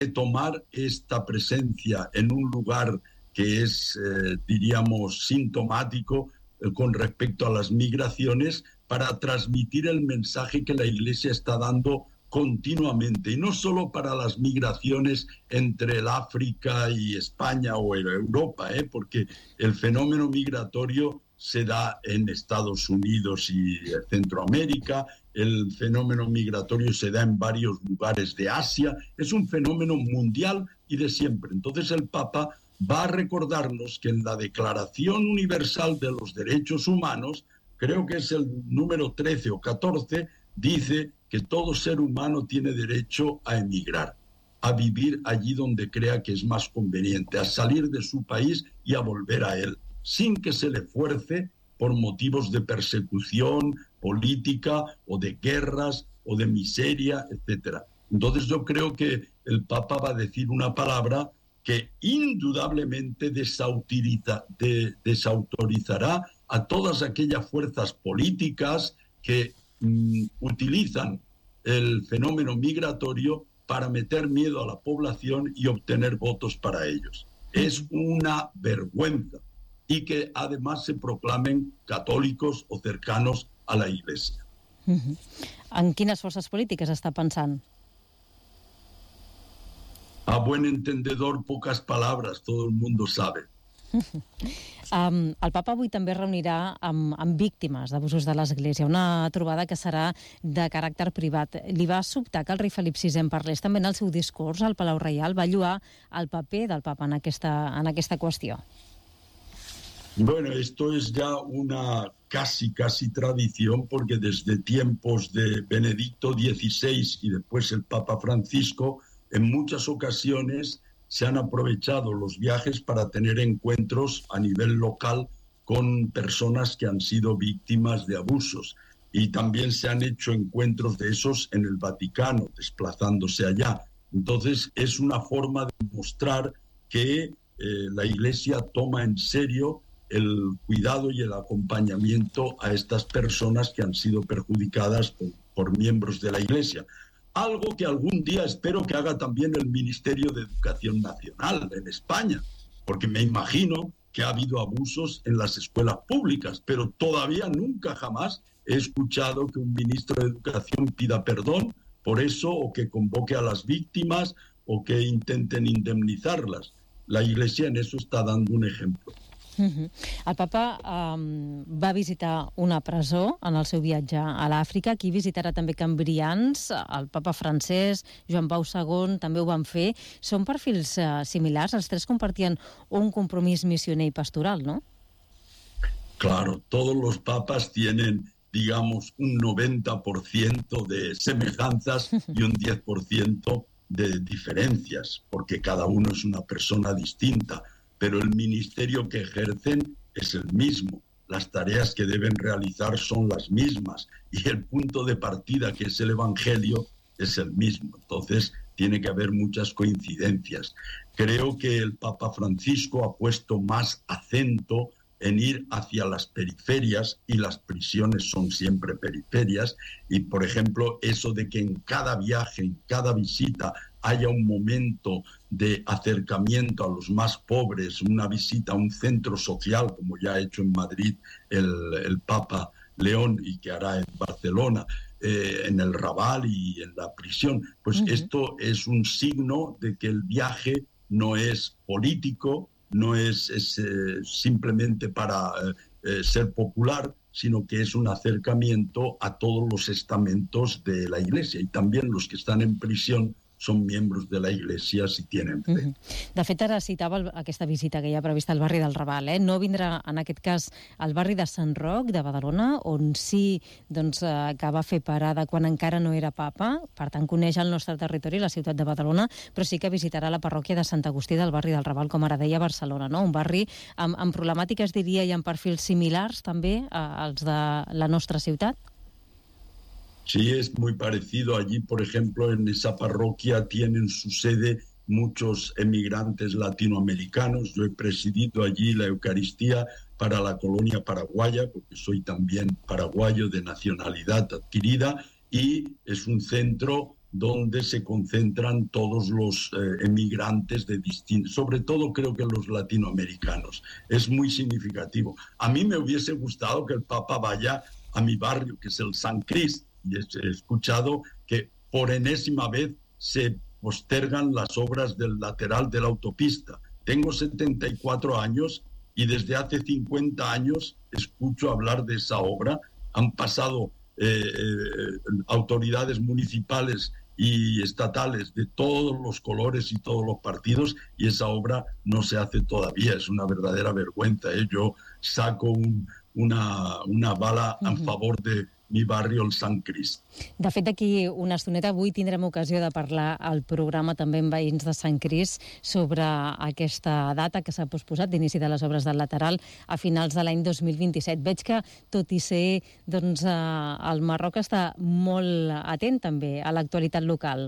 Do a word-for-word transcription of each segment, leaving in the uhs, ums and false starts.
tomar esta presencia en un lugar que es, eh, diríamos, sintomático eh, con respecto a las migraciones, para transmitir el mensaje que la Iglesia está dando continuamente, y no solo para las migraciones entre el África y España o Europa, ¿eh? Porque el fenómeno migratorio se da en Estados Unidos y Centroamérica, el fenómeno migratorio se da en varios lugares de Asia, es un fenómeno mundial y de siempre. Entonces el Papa va a recordarnos que en la Declaración Universal de los Derechos Humanos, creo que es el número trece o catorce, dice que todo ser humano tiene derecho a emigrar, a vivir allí donde crea que es más conveniente, a salir de su país y a volver a él, sin que se le fuerce por motivos de persecución política o de guerras o de miseria, etcétera. Entonces yo creo que el Papa va a decir una palabra que indudablemente desautoriza, de, desautorizará a todas aquellas fuerzas políticas que mm, utilizan el fenómeno migratorio para meter miedo a la población y obtener votos para ellos. Es una vergüenza, y que además se proclamen católicos o cercanos a la Iglesia. Uh-huh. En quines forces polítiques està pensant? A buen entendedor, pocas palabras, todo el mundo sabe. Um, el Papa avui també reunirà amb, amb víctimes d'abusos de l'Església, una trobada que serà de caràcter privat. Li va sobtar que el rei Felip sisè en parlés també en el seu discurs al Palau Reial, va lloar el paper del Papa en aquesta, en aquesta qüestió. Bueno, esto es ya una casi, casi tradición, porque desde tiempos de Benedicto dieciséis y después el Papa Francisco, en muchas ocasiones se han aprovechado los viajes para tener encuentros a nivel local con personas que han sido víctimas de abusos. Y también se han hecho encuentros de esos en el Vaticano, desplazándose allá. Entonces, es una forma de mostrar que eh, la Iglesia toma en serio el cuidado y el acompañamiento a estas personas que han sido perjudicadas por, por miembros de la Iglesia. Algo que algún día espero que haga también el Ministerio de Educación Nacional en España, porque me imagino que ha habido abusos en las escuelas públicas, pero todavía nunca jamás he escuchado que un ministro de Educación pida perdón por eso, o que convoque a las víctimas, o que intenten indemnizarlas. La Iglesia en eso está dando un ejemplo. Uh-huh. El Papa um, va visitar una presó en el seu viatge a l'Àfrica. Aquí visitarà també cambrians. El Papa francès, Joan Pau segon, també ho van fer. Són perfils uh, similars. Els tres compartien un compromís missioner i pastoral, ¿no? Claro, todos los papas tienen, digamos, un noventa por ciento de semejanzas y un diez por ciento de diferencias, porque cada uno es una persona distinta. Pero el ministerio que ejercen es el mismo, las tareas que deben realizar son las mismas, y el punto de partida, que es el Evangelio, es el mismo. Entonces, tiene que haber muchas coincidencias. Creo que el Papa Francisco ha puesto más acento en ir hacia las periferias, y las prisiones son siempre periferias, y por ejemplo, eso de que en cada viaje, en cada visita, haya un momento de acercamiento a los más pobres, una visita a un centro social, como ya ha hecho en Madrid el, el Papa León y que hará en Barcelona, eh, en el Raval y en la prisión. Pues uh-huh. Esto es un signo de que el viaje no es político, no es, es eh, simplemente para eh, ser popular, sino que es un acercamiento a todos los estamentos de la Iglesia, y también los que están en prisión són membres de la Iglesia si tenen fe. Uh-huh. De fet, ara citava el, aquesta visita que hi ha prevista al barri del Raval. Eh? No vindrà, en aquest cas, al barri de Sant Roc, de Badalona, on sí doncs, eh, que va fer parada quan encara no era papa, per tant, coneix el nostre territori, la ciutat de Badalona, però sí que visitarà la parròquia de Sant Agustí del barri del Raval, com ara deia, a Barcelona, no? Un barri amb, amb problemàtiques, diria, i amb perfils similars, també, als de la nostra ciutat. Sí, es muy parecido. Allí, por ejemplo, en esa parroquia tienen su sede muchos emigrantes latinoamericanos. Yo he presidido allí la Eucaristía para la colonia paraguaya, porque soy también paraguayo de nacionalidad adquirida, y es un centro donde se concentran todos los eh, emigrantes de distintos, sobre todo creo que los latinoamericanos. Es muy significativo. A mí me hubiese gustado que el Papa vaya a mi barrio, que es el San Crist, y he escuchado que por enésima vez se postergan las obras del lateral de la autopista. Tengo setenta y cuatro años y desde hace cincuenta años escucho hablar de esa obra. Han pasado eh, eh, autoridades municipales y estatales de todos los colores y todos los partidos, y esa obra no se hace todavía. Es una verdadera vergüenza, ¿eh? Yo saco un, una, una bala en uh-huh. favor de mi barrio, el Sant Crist. De fet, d'aquí una estoneta avui tindrem ocasió de parlar al programa també amb veïns de Sant Crist sobre aquesta data que s'ha posposat d'inici de les obres del lateral a finals de l'any dos mil vint-i-set. Veig que, tot i ser, doncs, el Marroc està molt atent també a l'actualitat local.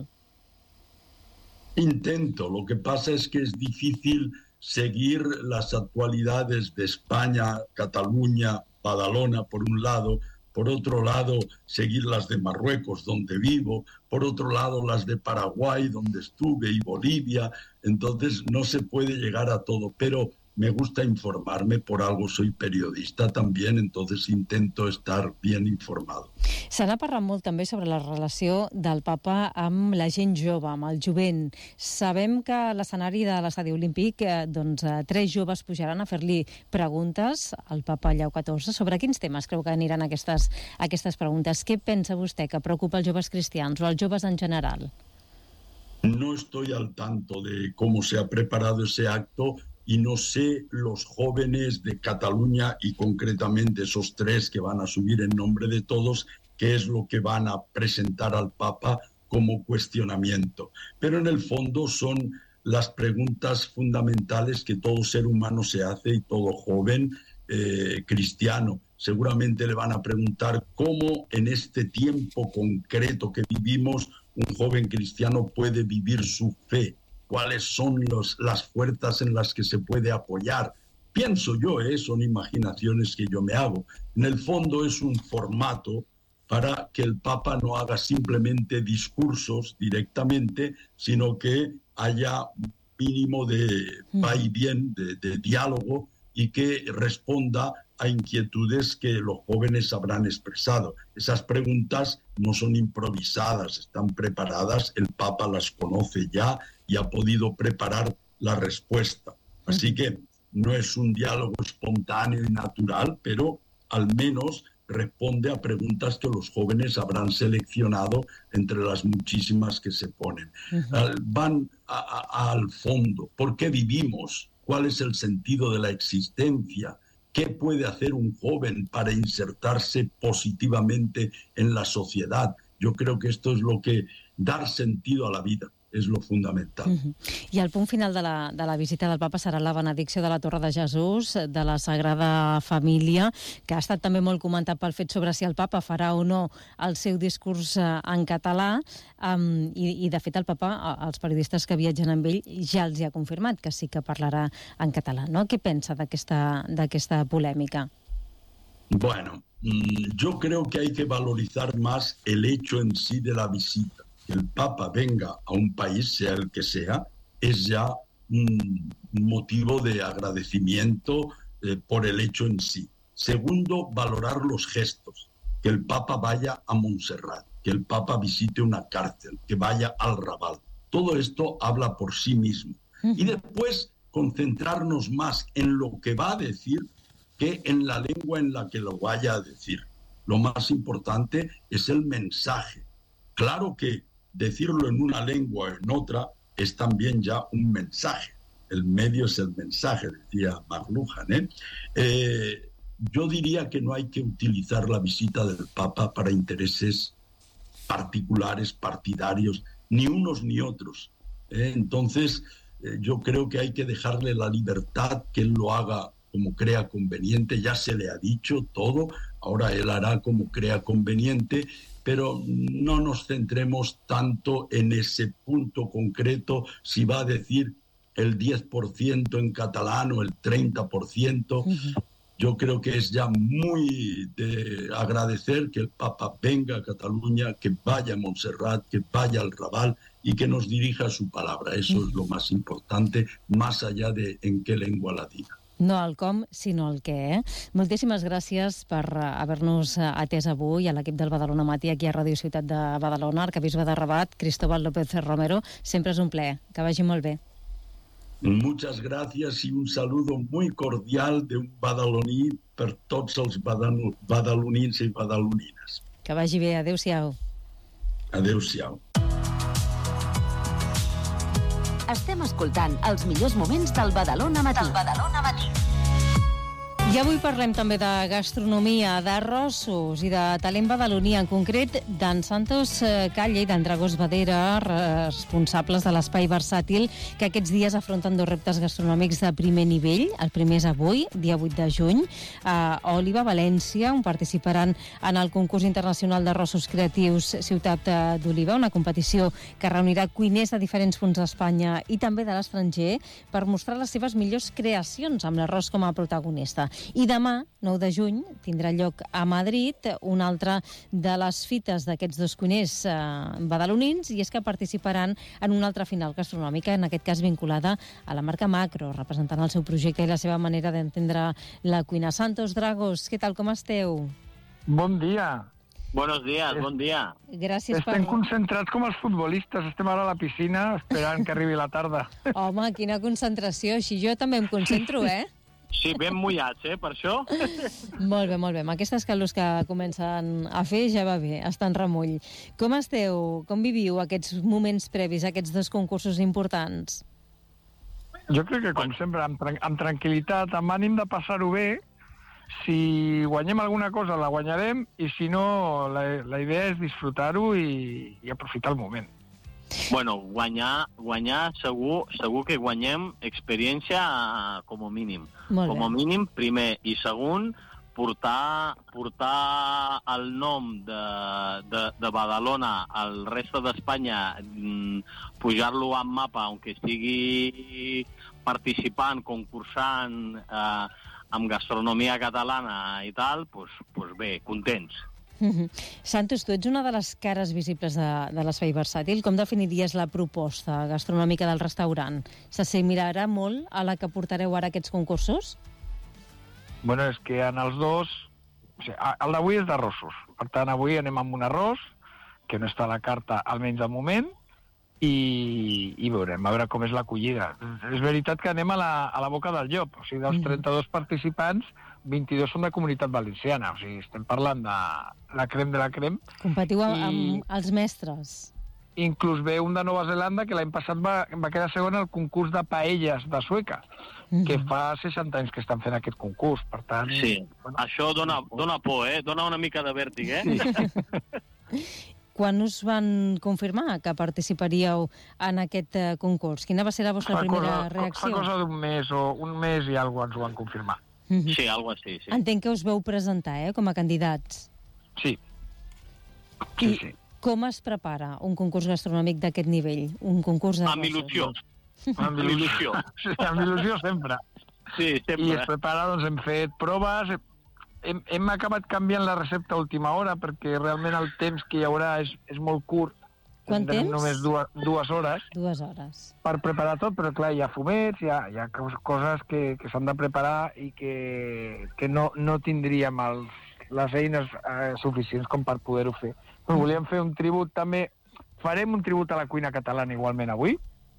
Intento. Lo que pasa es que es difícil seguir las actualidades de España, Cataluña, Badalona, por un lado. Por otro lado, seguir las de Marruecos, donde vivo. Por otro lado, las de Paraguay, donde estuve, y Bolivia. Entonces, no se puede llegar a todo, pero me gusta informarme, por algo soy periodista también, entonces intento estar bien informado. Se n'ha parlat molt també sobre la relació del papa amb la gent jove, amb el jovent. Sabem que a l'escenari de l'estadi olímpic eh, doncs, eh, tres joves pujaran a fer-li preguntes al papa Lleó catorze. Sobre quins temes creu que aniran aquestes, aquestes preguntes? Què pensa vostè que preocupa els joves cristians o els joves en general? No estoy al tanto de cómo se ha preparado ese acto y no sé los jóvenes de Cataluña y concretamente esos tres que van a subir en nombre de todos, qué es lo que van a presentar al Papa como cuestionamiento. Pero en el fondo son las preguntas fundamentales que todo ser humano se hace y todo joven eh, cristiano. Seguramente le van a preguntar cómo en este tiempo concreto que vivimos un joven cristiano puede vivir su fe. ¿Cuáles son los, las fuerzas en las que se puede apoyar? Pienso yo, ¿eh? Son imaginaciones que yo me hago. En el fondo es un formato para que el Papa no haga simplemente discursos directamente, sino que haya un mínimo de va y bien, de, de diálogo, y que responda a inquietudes que los jóvenes habrán expresado. Esas preguntas no son improvisadas, están preparadas, el Papa las conoce ya y ha podido preparar la respuesta. Así que no es un diálogo espontáneo y natural, pero al menos responde a preguntas que los jóvenes habrán seleccionado entre las muchísimas que se ponen. Uh-huh. Van a, a, al fondo. ¿Por qué vivimos? ¿Cuál es el sentido de la existencia? ¿Qué puede hacer un joven para insertarse positivamente en la sociedad? Yo creo que esto es lo que dar sentido a la vida. És lo fundamental. Uh-huh. I el punt final de la, de la visita del Papa serà la benedicció de la Torre de Jesús, de la Sagrada Família, que ha estat també molt comentat pel fet sobre si el Papa farà o no el seu discurs en català, um, i, i de fet el Papa, els periodistes que viatgen amb ell, ja els hi ha confirmat que sí que parlarà en català, no? Què pensa d'aquesta, d'aquesta polèmica? Bueno, yo creo que hay que valorizar más el hecho en sí de la visita. Que el Papa venga a un país, sea el que sea, es ya un motivo de agradecimiento eh, por el hecho en sí. Segundo, valorar los gestos. Que el Papa vaya a Montserrat, que el Papa visite una cárcel, que vaya al Raval. Todo esto habla por sí mismo. Uh-huh. Y después concentrarnos más en lo que va a decir que en la lengua en la que lo vaya a decir. Lo más importante es el mensaje. Claro que decirlo en una lengua o en otra es también ya un mensaje. El medio es el mensaje, decía McLuhan, ¿eh? Eh, yo diría que no hay que utilizar la visita del Papa para intereses particulares, partidarios, ni unos ni otros. ¿eh? Entonces, eh, yo creo que hay que dejarle la libertad, que él lo haga como crea conveniente. Ya se le ha dicho todo, ahora él hará como crea conveniente, pero no nos centremos tanto en ese punto concreto, si va a decir el diez por ciento en catalán o el treinta por ciento. Uh-huh. yo creo que es ya muy de agradecer que el Papa venga a Cataluña, que vaya a Montserrat, que vaya al Raval y que nos dirija su palabra. Eso es lo más importante, más allá de en qué lengua la diga. No el com, sinó el què. Eh? Moltíssimes gràcies per haver-nos atès avui a l'equip del Badalona Matí aquí a Radio Ciutat de Badalona, arquebisbe de Rabat, Cristóbal López Romero. Sempre és un plaer. Que vagi molt bé. Muchas gracias y un saludo muy cordial de un badaloní per tots els badalonins i badalonines. Que vagi bé. Adéu-siau. Adéu-siau. Estem escoltant els millors moments del Badalona Matí. Del Badalona Matí. I avui parlem també de gastronomia, d'arrossos i de talent badaloní, en concret d'en Santos Calle i d'en Dragos Badera, responsables de l'Espai Versàtil, que aquests dies afronten dos reptes gastronòmics de primer nivell. El primer és avui, dia vuit de juny, a Òliba, València, on participaran en el concurs internacional d'arrossos creatius Ciutat d'Oliva, una competició que reunirà cuiners de diferents punts d'Espanya i també de l'estranger per mostrar les seves millors creacions amb l'arròs com a protagonista. I demà, nou de juny, tindrà lloc a Madrid una altra de les fites d'aquests dos cuiners eh, badalonins, i és que participaran en una altra final gastronòmica, en aquest cas vinculada a la marca Macro, representant el seu projecte i la seva manera d'entendre la cuina. Santos, Dragos, què tal, com esteu? Bon dia. Buenos días, bon dia. Gràcies per... Estem concentrats com els futbolistes. Estem ara a la piscina esperant que arribi la tarda. Home, quina concentració. Així jo també em concentro, eh? Sí, ben mullats, eh, per això. Molt bé, molt bé. Amb aquestes calors que comencen a fer ja va bé, està en remull. Com esteu? Com viviu aquests moments previs a aquests dos concursos importants? Jo crec que, com sempre, amb, tran amb tranquil·litat, amb ànim de passar-ho bé. Si guanyem alguna cosa, la guanyarem, i si no, la, la idea és disfrutar-ho i, i aprofitar el moment. Bueno, guanyar, guanyar segur, segur que guanyem experiència com a mínim. Com a mínim, primer. I segon, portar, portar el nom de, de, de Badalona al reste d'Espanya, pujar-lo en mapa, aunque estigui participant, concursant eh, amb gastronomia catalana i tal, pues, pues bé, contents. Mm-hmm. Santos, tu ets una de les cares visibles de, de l'Espai Versàtil. Com definiries la proposta gastronòmica del restaurant? S'assimilarà molt a la que portareu ara aquests concursos? Bueno, és que en els dos... O sigui, el d'avui és d'arrossos. Per tant, avui anem amb un arròs, que no està a la carta, almenys al moment, i, i veurem, a veure com és l'acollida. És veritat que anem a la, a la boca del llop. O sigui, dels trenta-dos participants, vint-i-dos són de Comunitat Valenciana. O sigui, estem parlant de la crem de la crem. Competiu amb, I... amb els mestres. Inclús ve un de Nova Zelanda que l'any passat va, va quedar segon al concurs de paelles de Sueca, mm-hmm. que fa seixanta anys que estan fent aquest concurs, per tant... Sí, bueno, això dona, dona por, eh? Dona una mica de vèrtig, eh? Sí. Quan us van confirmar que participaríeu en aquest uh, concurs? Quina va ser la vostra fa primera cosa, reacció? Fa cosa d'un mes o un mes i alguna cosa ens ho van confirmar. Mm-hmm. Sí, algo així, sí. Entenc que us veu presentar, eh, com a candidats. Sí. Sí, I sí. Com es prepara un concurs gastronòmic d'aquest nivell? Un concurs de amb il·lusió. Amb il·lusió. Sí, amb il·lusió sempre. Sí, sempre. I es prepara, doncs hem fet proves, hem, hem acabat canviant la recepta a última hora perquè realment el temps que hi haurà és, és molt curt. Quant Tindrem temps? només dues, dues hores. Dues hores. Per preparar tot, però clar, hi ha fumets, hi ha, hi ha coses que, que s'han de preparar i que, que no, no tindríem els, les eines eh, suficients com per poder-ho fer. Però volíem fer un tribut també, farem un tribut a la cuina catalana igualment avui.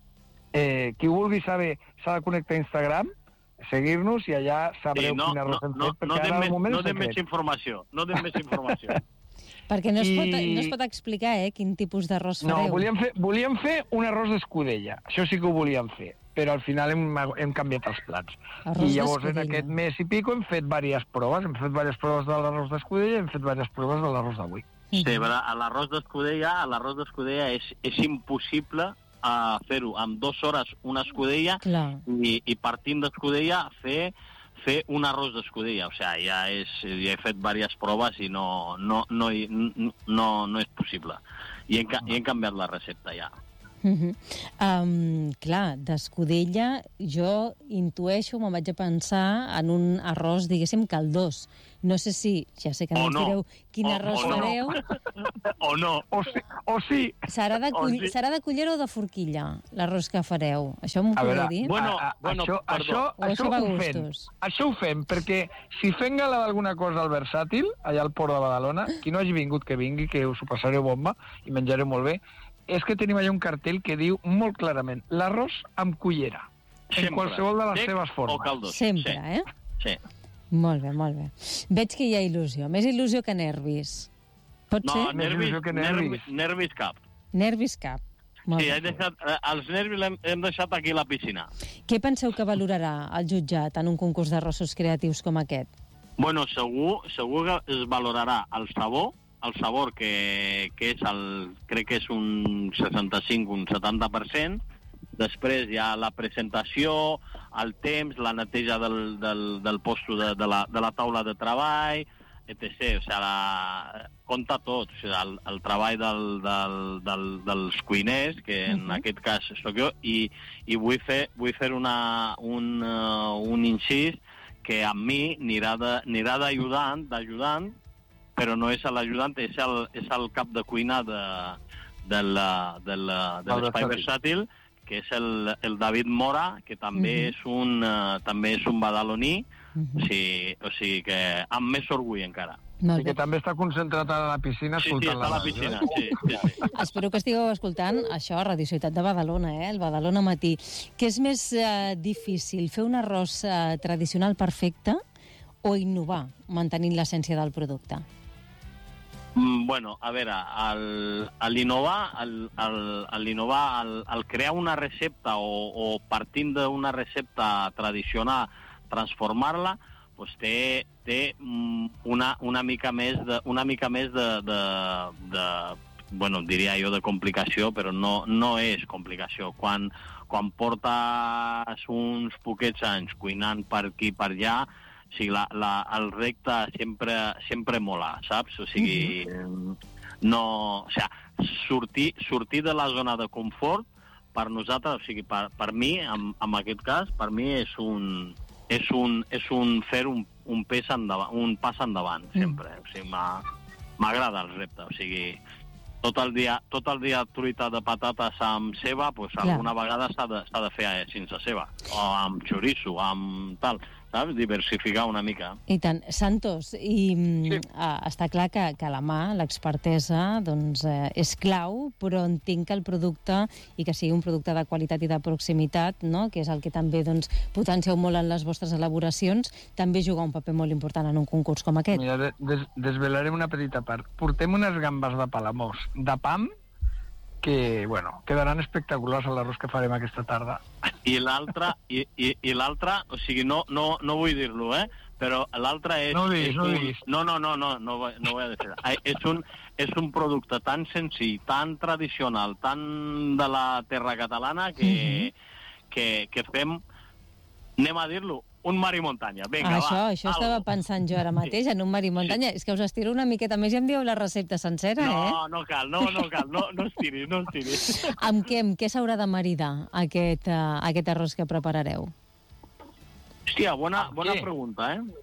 Eh, qui vulgui saber s'ha de connectar a Instagram, seguir-nos i allà sabreu sí, no, quin arròs no, hem no, fet, perquè no ara al moment no és dem secret. més informació, no dem més informació. Perquè no es, I... pot, no es pot explicar, eh, quin tipus d'arròs fareu. No, volíem fer, volíem fer un arròs d'escudella, això sí que ho volíem fer, però al final hem, hem canviat els plats. Arròs I llavors en d'escudella. aquest mes i pico hem fet diverses proves, hem fet diverses proves de l'arròs d'escudella i hem fet diverses proves de l'arròs d'avui. Sí, però a l'arròs d'escudella, a l'arròs d'escudella és, és impossible uh, fer-ho amb dues hores una escudella i, i partint d'escudella fer fer un arròs d'escudella. O sigui, ja, és, ja he fet diverses proves i no, no, no, no, no, no és possible. I hem, I hem canviat la recepta ja. Uh -huh. um, clar, d'escudella jo intueixo, me'n vaig a pensar en un arròs, diguéssim, caldós. No sé si, ja sé que no ens direu quin arròs fareu. O no. O sí. O sí. Serà de, cull... sí. Serà de cullera o de forquilla, l'arròs que fareu? Això m'ho podeu dir? Bueno, a, a, bueno, això, això, o això, va ho fem. Això ho fem, perquè si fem gala d'alguna cosa al Versàtil, allà al Port de Badalona, qui no hagi vingut que vingui, que us ho passareu bomba i menjareu molt bé, és que tenim allà un cartell que diu molt clarament l'arròs amb cullera, en Sempre. qualsevol de les Sec seves formes. o caldós. Sempre, sí. eh? Sí. Molt bé, molt bé. Veig que hi ha il·lusió. Més il·lusió que nervis. Pot no, ser? nervis, que nervis. nervis. nervis cap. Nervis cap. Molt Sí, bé. he deixat, eh, els nervis hem, hem deixat aquí a la piscina. Què penseu que valorarà el jutjat en un concurs d'arrossos creatius com aquest? Bueno, segur, segur que es valorarà el sabor, el sabor que, que és el, crec que és un seixanta-cinc, un setanta per cent. Després hi ha la presentació, el temps, la neteja del, del, del posto de, de, la, de la taula de treball, etcètera. O sigui, la, compta tot. O sigui, el, el treball del, del, del, dels cuiners, que en uh-huh. aquest cas sóc jo, i, i vull fer, vull fer una, un, uh, un incís que a mi anirà d'ajudant, d'ajudant, però no és l'ajudant, és, el, és el cap de cuina de, de l'espai versàtil, que és el, el David Mora, que també, uh-huh. és, un, uh, també és un badaloní, uh-huh. o, sigui, o sigui que amb més orgull encara. I que també està concentrat a la piscina sí, escoltant sí, està la a la piscina, sí, sí, sí. Espero que estigueu escoltant això a Radio Ciutat de Badalona, eh? El Badalona Matí. Què és més eh, difícil, fer un arròs eh, tradicional perfecte o innovar, mantenint l'essència del producte? Mm, bueno, a veure, l'innovar, el, el, el, el, el crear una recepta o, o partint d'una recepta tradicional, transformar-la, pues té, té una, una mica més de, una mica més de, de, de bueno, diria jo de complicació, però no, no és complicació. Quan, quan portes uns poquets anys cuinant per aquí per allà, o sigui, la, la, el recte sempre, sempre mola, saps? O sigui, mm-hmm. no, o sigui, sortir, sortir de la zona de confort, per nosaltres, o sigui, per, per mi, en, en aquest cas, per mi és un, és un, és un fer un, un, pes endavant, un pas endavant, sempre. Mm. O sigui, m'agrada el repte, o sigui, tot el dia, tot el dia truita de patates amb ceba, pues, alguna vegada s'ha de, s'ha de fer sense ceba, o amb xoriço, amb tal, saps? Diversificar una mica. I tant. Santos, i sí. uh, està clar que, que la mà, l'expertesa, doncs, eh, és clau, però entenc que el producte, i que sigui un producte de qualitat i de proximitat, no?, que és el que també doncs, potencieu molt en les vostres elaboracions, també juga un paper molt important en un concurs com aquest. Mira, des desvelarem una petita part. Portem unes gambes de Palamós de pam que, bueno, quedaran espectaculars a l'arròs que farem aquesta tarda. I l'altre, i, i, i l'altre, o sigui, no, no, no vull dir-lo, eh? Però l'altre és... No ho diguis, és no ho un, diguis. No, no, no, no, no, no ho he de fer. És un, és un producte tan senzill, tan tradicional, tan de la terra catalana, que, mm-hmm. que, que fem, anem a dir-lo, un mar i muntanya. Vinga, això, va. Això estava pensant jo ara mateix, en un mar i muntanya. Sí. És que us estiro una miqueta més i em dieu la recepta sencera, no, eh? No, no cal, no, no cal, no, no estiris, no estiris. Amb què, amb què s'haurà de maridar aquest, uh, aquest arròs que preparareu? Hòstia, bona, bona pregunta, eh?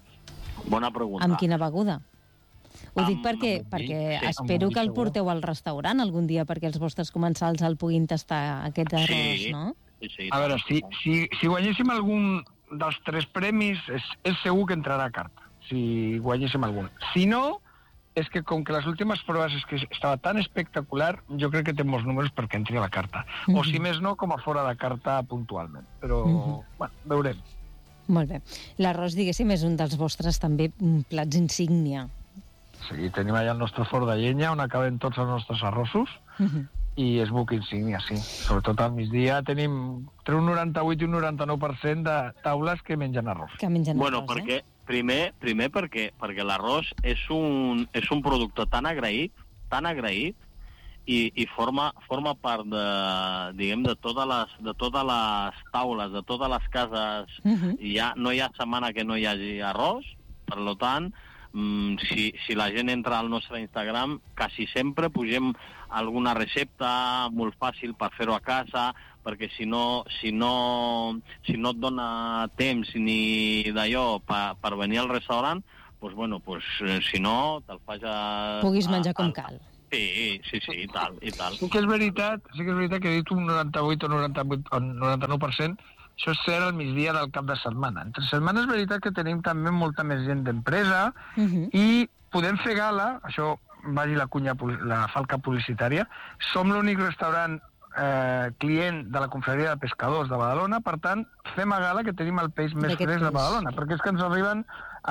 Bona pregunta. Amb quina beguda? Ho dic amb, perquè, amb perquè sí, espero que el porteu al restaurant algun dia perquè els vostres comensals el puguin tastar, aquest arròs, sí, no? Sí, sí. A veure, si, si, si guanyéssim algun dels tres premis, és, és segur que entrarà a carta, si guanyéssim algun. Si no, és que com que les últimes proves és que estava tan espectacular, jo crec que té molts números perquè entri a la carta. Mm-hmm. O si més no, com a fora de carta puntualment. Però, mm-hmm. bueno, veurem. Molt bé. L'arròs, diguéssim, és un dels vostres també plats insígnia. Sí, tenim allà el nostre forn de llenya on acaben tots els nostres arrossos. Mm-hmm. I és buc insígnia, sí. Sobretot al migdia tenim entre un noranta-vuit i un noranta-nou per cent de taules que mengen arròs. Que mengen bueno, arròs, perquè, eh? Primer, primer perquè, perquè l'arròs és un, és un producte tan agraït, tan agraït, i, i forma, forma part de, diguem, de totes les, de totes les taules, de totes les cases. Uh-huh. Ja, no hi ha setmana que no hi hagi arròs, per tant, mm, si, si la gent entra al nostre Instagram, quasi sempre pugem alguna recepta molt fàcil per fer-ho a casa, perquè si no, si no, si no et dona temps ni d'allò per, per venir al restaurant, doncs, bueno, pues, si no, te'l fas a... Puguis menjar a, com a, cal. Sí, sí, sí, i tal, i tal. Sí que és veritat, sí que és veritat que he dit un noranta-vuit o noranta-vuit o noranta-nou per cent, això és cert al migdia del cap de setmana. Entre setmana és veritat que tenim també molta més gent d'empresa uh -huh. i podem fer gala, això vagi la cunya, la falca publicitària, som l'únic restaurant eh, client de la Confraria de Pescadors de Badalona, per tant, fem a gala que tenim el peix més fresc de Badalona, perquè és que ens arriben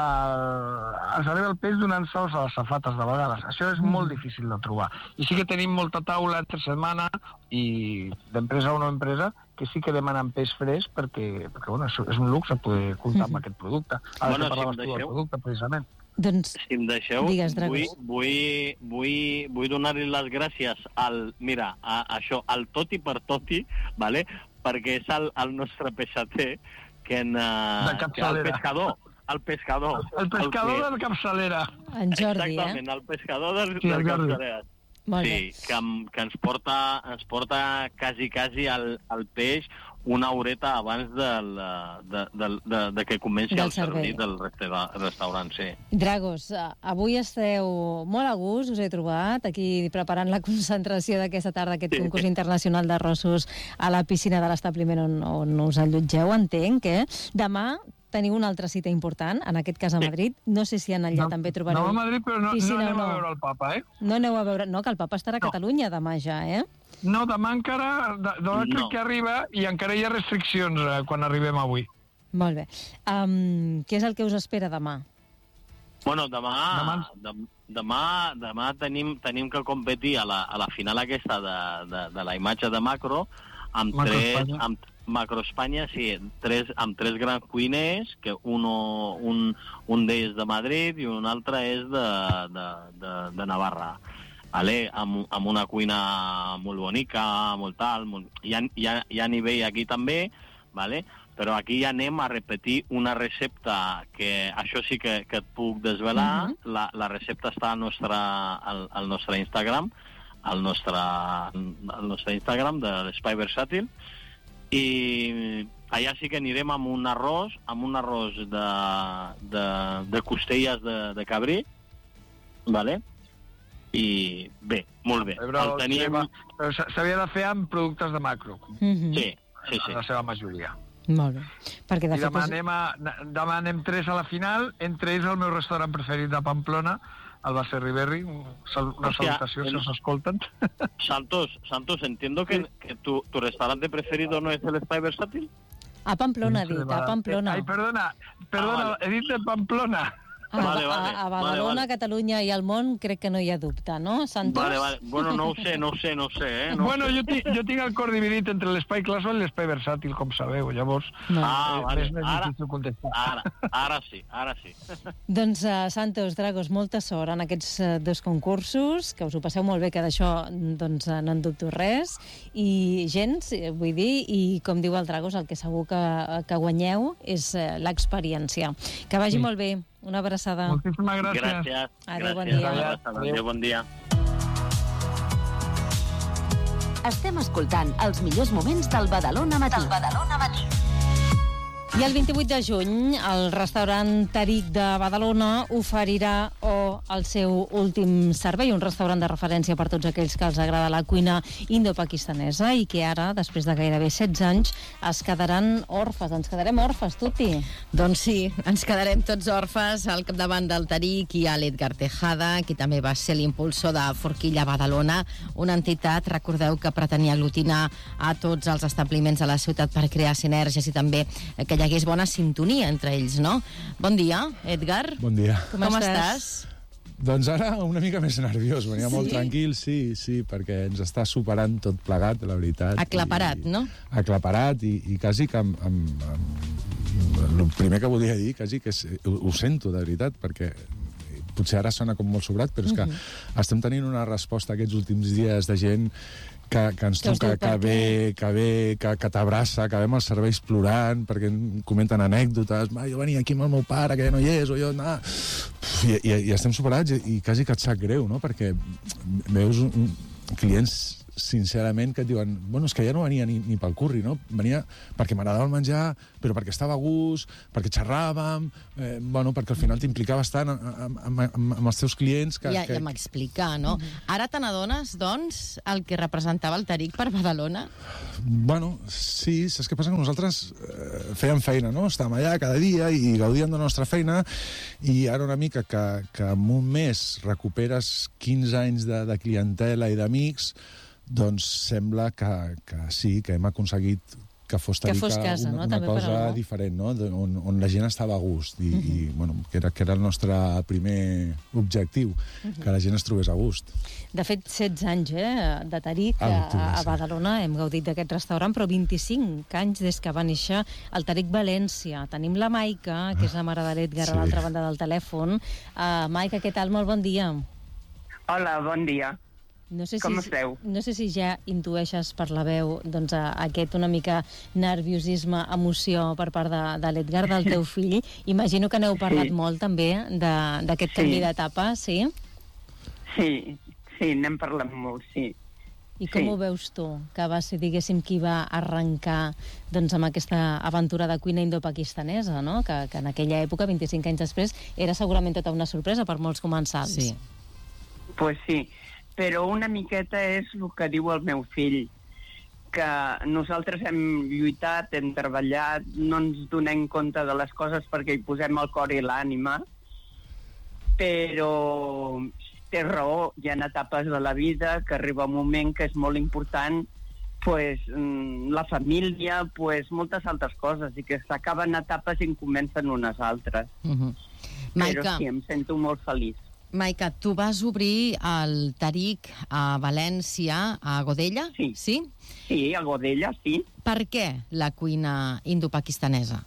Uh, ens arriba el peix donant sols a les safates de vegades. Això és mm. molt difícil de trobar. I sí que tenim molta taula entre setmana i d'empresa o no empresa que sí que demanen peix fresc perquè, perquè bueno, és un luxe poder comptar mm. amb aquest producte. Ara bueno, que parlaves si tu del producte, precisament. Doncs, si em deixeu, digues, vull, vull, vull, vull donar-li les gràcies al, mira, a, a això, al Toti per Toti, vale? Perquè és el, el nostre peixater que, en, uh, que el pescador el pescador. El pescador el que... del Capçalera. En Jordi, exactament, eh? el pescador del, sí, del Capçalera. Sí, que, que ens porta, ens porta quasi, quasi el, el peix una horeta abans del, de, de, de, de que comenci del el servei del restaurant, sí. Dragos, avui esteu molt a gust, us he trobat, aquí preparant la concentració d'aquesta tarda, aquest sí. concurs internacional d'arrossos a la piscina de l'establiment on, on us allotgeu, entenc, eh? Demà teniu una altra cita important, en aquest cas a Madrid. No sé si en allà no, també trobareu... No a Madrid, però no, no aneu no. a veure el papa, eh? No aneu a veure... No, que el papa estarà a no. Catalunya demà ja, eh? No, demà encara... Demà no. crec que arriba i encara hi ha restriccions eh, quan arribem avui. Molt bé. Um, què és el que us espera demà? Bueno, demà... Demà, demà, demà tenim, tenim que competir a la, a la final aquesta de, de, de la imatge de Macro amb Macro tres... Espanya. Amb, Macro Espanya, sí, tres, amb tres grans cuiners, que uno, un, un d'ells de Madrid i un altre és de, de, de, de Navarra. Vale? Amb, amb una cuina molt bonica, molt tal, molt... Hi, ha, hi, ha, hi ha nivell aquí també, vale? Però aquí ja anem a repetir una recepta que això sí que, que et puc desvelar. Uh-huh. la, la recepta està al nostre, al, al nostre Instagram, al nostre, al nostre Instagram de l'Espai Versàtil, i allà sí que anirem amb un arròs, amb un arròs de, de, de costelles de, de cabrit, vale? I bé, molt bé. Però, el teníem... Però s'havia de fer amb productes de Macro. Mm-hmm. Sí, sí, sí. La seva majoria. Molt bé. Perquè de I demà, fet... anem a, demà anem tres a la final, entre ells el meu restaurant preferit de Pamplona, el Base Riberri, una salutació, si us escolten. Santos, Santos, entiendo que, que tu, tu restaurante preferido no es el Espai Versátil. A Pamplona, ha dit, a Pamplona. Ai, perdona, perdona, ah, vale. He dit de Pamplona. A, vale, vale, a, a Badalona, vale, vale. Catalunya i al món crec que no hi ha dubte, no, Santos? Vale, vale. Bueno, no ho sé, no ho sé, no ho sé, eh? No bueno, sé. Jo, tinc, jo tinc el cor dividit entre l'espai casual i l'espai versàtil, com sabeu, llavors... No. Ah, eh, vale. És més ara, difícil contestar. Ara, ara sí, ara sí. Doncs, uh, Santos, Dragos, molta sort en aquests uh, dos concursos, que us ho passeu molt bé, que d'això doncs, uh, no en dubto res, i gens, vull dir, i com diu el Dragos, el que segur que, que guanyeu és uh, l'experiència. Que vagi sí. molt bé. Una abraçada. Moltíssimes gràcies. Gràcies. Adéu, bon gràcies. dia. Adéu, bon dia. Estem escoltant els millors moments del Badalona Matí. Del Badalona Matí. I el vint-i-vuit de juny, el restaurant Tariq de Badalona oferirà o el seu últim servei, un restaurant de referència per tots aquells que els agrada la cuina indo-pakistanesa i que ara, després de gairebé setze anys, es quedaran orfes. Ens quedarem orfes, Tuti? Doncs sí, ens quedarem tots orfes. Al capdavant del Tariq hi ha l'Edgar Tejada, que també va ser l'impulsor de Forquilla Badalona, una entitat, recordeu, que pretenia aglutinar a tots els establiments de la ciutat per crear sinergies i també que hi hagués bona sintonia entre ells, no? Bon dia, Edgar. Bon dia. Com, Com estàs? estàs? Doncs ara una mica més nerviós, venia sí? molt tranquil, sí, sí, perquè ens està superant tot plegat, la veritat. Aclaparat, I, no? Aclaparat i, i quasi que amb, amb, amb... El primer que volia dir, quasi que és, ho, ho sento, de veritat, perquè potser ara sona com molt sobrat, però és que uh-huh. estem tenint una resposta aquests últims dies de gent que, que ens que truca, que ve, que ve, que, que t'abraça, que veiem els serveis plorant, perquè comenten anècdotes, jo venia aquí amb el meu pare, que ja no hi és, o jo... Nah. I, i, i estem superats i, i quasi que et sap greu, no? Perquè veus un, un, clients sincerament que et diuen, bueno, és que ja no venia ni, ni pel curri, no? Venia perquè m'agradava el menjar, però perquè estava a gust, perquè xerràvem, eh, bueno, perquè al final t'implicaves tant amb, amb, amb, amb els teus clients que... Ja, que... ja m'explica, no? Mm-hmm. Ara te n'adones, doncs, el que representava el Tariq per Badalona? Bueno, sí, saps què passa? Que nosaltres eh, fèiem feina, no? Estàvem allà cada dia i gaudíem de la nostra feina, i ara una mica que, que en un mes recuperes quinze anys de, de clientela i d'amics, doncs sembla que, que sí, que hem aconseguit que fos, que fos casa, una, no? una També cosa per diferent, no? On, on la gent estava a gust i, uh-huh. i bueno, que era, que era el nostre primer objectiu, uh-huh. que la gent es trobés a gust. De fet, setze anys eh, de Tariq a, a Badalona, hem gaudit d'aquest restaurant, però vint-i-cinc anys des que va néixer el Tariq València. Tenim la Maica, que és la mare de l'Edgar, sí. a l'altra banda del telèfon. Uh, Maica, què tal? Molt bon dia. Hola, bon dia. No sé Com si, esteu? No sé si ja intueixes per la veu doncs, aquest una mica nerviosisme, emoció per part de, de l'Edgar, del teu fill. Imagino que n'heu parlat sí. molt també d'aquest sí. canvi d'etapa, sí? Sí, sí, n'hem parlat molt, sí. I com sí. ho veus tu, que va ser, diguéssim, qui va arrencar doncs, amb aquesta aventura de cuina indopakistanesa, no? que, que en aquella època, vint-i-cinc anys després, era segurament tota una sorpresa per molts comensals. Sí. Pues sí. Però una miqueta és el que diu el meu fill, que nosaltres hem lluitat, hem treballat, no ens donem compte de les coses perquè hi posem el cor i l'ànima, però té raó, hi ha etapes de la vida que arriba un moment que és molt important, pues, la família, pues, moltes altres coses, i que s'acaben etapes i en comencen unes altres. Uh-huh. Maica, però sí, em sento molt feliç. Maica, tu vas obrir el Tariq a València, a Godella? Sí. Sí? Sí, a Godella, sí. Per què la cuina indopakistanesa?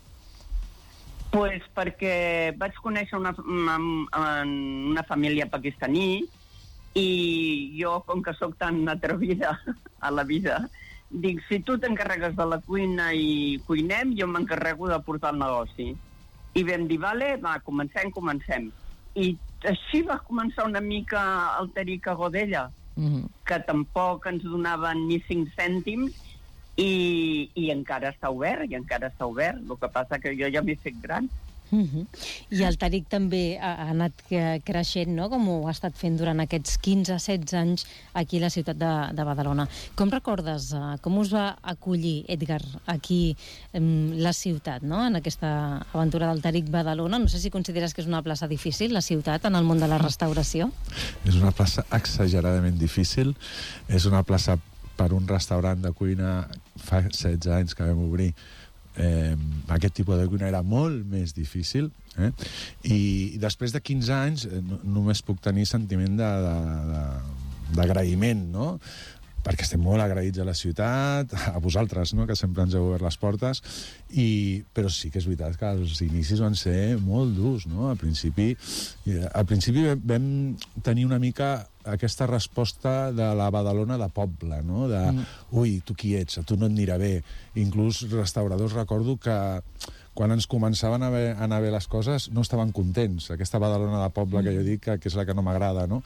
Pues perquè vaig conèixer una, una, una família pakistaní i jo, com que sóc tan atrevida a la vida, dic, si tu t'encarregues de la cuina i cuinem, jo m'encarrego de portar el negoci. I vam dir, vale, va, comencem, comencem. I així va començar una mica el Tariq a Godella, mm-hmm. que tampoc ens donaven ni cinc cèntims i, i encara està obert, i encara està obert. El que passa que jo ja m'he fet gran. Mm-hmm. I el Tariq també ha, ha anat creixent, no?, com ho ha estat fent durant aquests quinze setze anys aquí a la ciutat de, de Badalona. Com recordes, uh, com us va acollir, Edgar, aquí um, la ciutat, no?, en aquesta aventura del Tariq Badalona? No sé si consideres que és una plaça difícil, la ciutat, en el món de la restauració. És una plaça exageradament difícil. És una plaça per un restaurant de cuina fa setze anys que vam obrir. Eh, aquest tipus de cuina era molt més difícil, eh? I, i després de quinze anys eh, no, només puc tenir sentiment de, de, de, d'agraïment, no? Perquè estem molt agraïts a la ciutat, a vosaltres, no?, que sempre ens heu obert les portes, i, però sí que és veritat que els inicis van ser molt durs, no? Al principi, al principi vam tenir una mica aquesta resposta de la Badalona de poble, no?, de, mm. ui, tu qui ets? A tu no et anirà bé. Inclús restauradors, recordo que quan ens començaven a, ver, a anar bé les coses no estaven contents. Aquesta Badalona de poble que jo dic que, que és la que no m'agrada, no?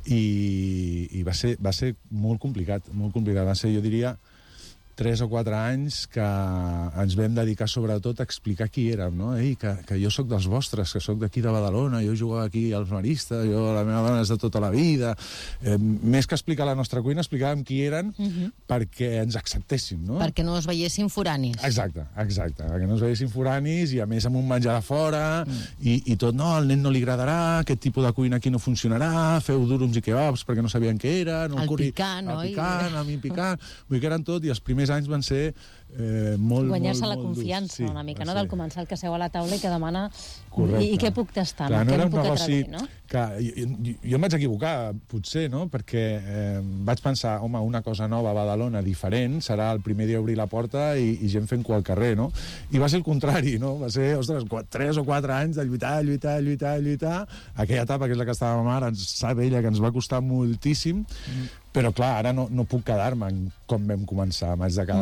I, i va, ser, va ser molt complicat, molt complicat. Va ser, jo diria, tres o quatre anys que ens vam dedicar sobretot a explicar qui érem, no? Ei, que, que jo sóc dels vostres, que sóc d'aquí de Badalona, jo jugava aquí als Maristes, jo, la meva dona és de tota la vida. Eh, més que explicar la nostra cuina, explicàvem qui eren uh-huh. perquè ens acceptessin, no? Perquè no es veiessin foranis. Exacte, exacte, perquè no es veiessin foranis i a més amb un menjar de fora mm. i, i tot, no, al nen no li agradarà, aquest tipus de cuina aquí no funcionarà, feu durums i kebabs perquè no sabien què era, no, el curri, picant, el picant, el picant, vull que eren tot, i els primers anys van ser eh, molt, guanyar-se molt, la molt confiança sí, una mica, no? sí. Del comensal que seu a la taula i que demana correcte. I, i què puc tastar, clar, no? No què era em un puc negoci atrevir, no? Que, jo, jo, jo em vaig equivocar, potser, no? Perquè eh, vaig pensar, home, una cosa nova a Badalona, diferent, serà el primer dia obrir la porta i, i gent fent cua al carrer, no? I va ser el contrari, no? Va ser, ostres, tres o quatre anys de lluitar, lluitar, lluitar, lluitar. Aquella etapa, que és la que estàvem ara, ens sap ella que ens va costar moltíssim, mm. però clar, ara no, no puc quedar-me en com vam començar. M'haig de quedar mm-hmm.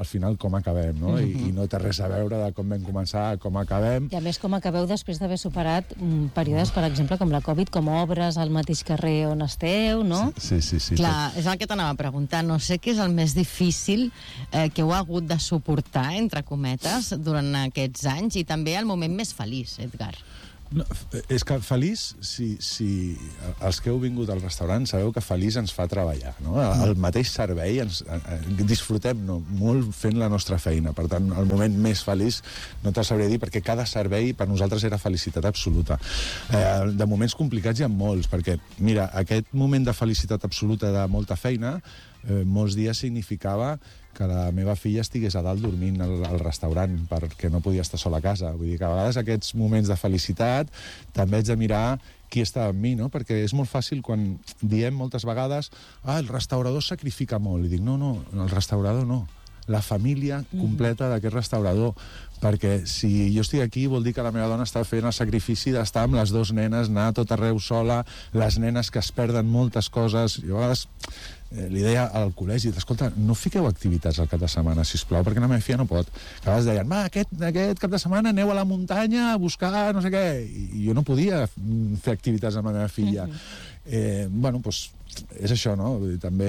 al final com acabem, no? Mm-hmm. I, I no té res a veure de com vam començar, com acabem. I a més, com acabeu després d'haver superat mm, períodes, per exemple, com la Covid, com obres al mateix carrer on esteu, no? Sí, sí, sí. Clar, tot. És el que t'anava a preguntar. No sé què és el més difícil eh, que heu hagut de suportar, entre cometes, durant aquests anys, i també el moment més feliç, Edgar. No, és que feliç, si, si els que heu vingut al restaurant sabeu que feliç ens fa treballar, no? El mateix servei, ens, disfrutem no, molt fent la nostra feina. Per tant, el moment més feliç no te sabré dir, perquè cada servei per nosaltres era felicitat absoluta. Eh, de moments complicats hi ha molts, perquè, mira, aquest moment de felicitat absoluta de molta feina, eh, molts dies significava que la meva filla estigués a dalt dormint al, al restaurant perquè no podia estar sola a casa. Vull dir que a vegades aquests moments de felicitat també haig de mirar qui està amb mi, no? Perquè és molt fàcil quan diem moltes vegades ah, el restaurador sacrifica molt. I dic, no, no, el restaurador no. La família completa d'aquest restaurador, perquè si jo estic aquí vol dir que la meva dona està fent el sacrifici d'estar amb les dues nenes, anar a tot arreu sola, les nenes que es perden moltes coses. Jo a vegades eh, li deia al col·legi, escolta, no fiqueu activitats al cap de setmana, sisplau, perquè la meva filla no pot. A vegades deien, va, aquest, aquest cap de setmana aneu a la muntanya a buscar no sé què, i jo no podia fer activitats amb la meva filla. Eh, bueno, doncs és això, no? Vull dir, també